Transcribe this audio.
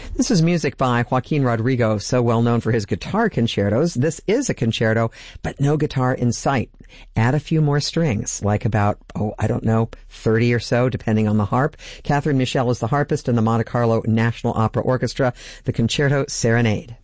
This is music by Joaquin Rodrigo, so well known for his guitar concertos. This is a concerto, but no guitar in sight. Add a few more strings, like about, 30 or so, depending on the harp. Catherine Michel is the harpist in the Monte Carlo National Opera Orchestra, the Concerto Serenade.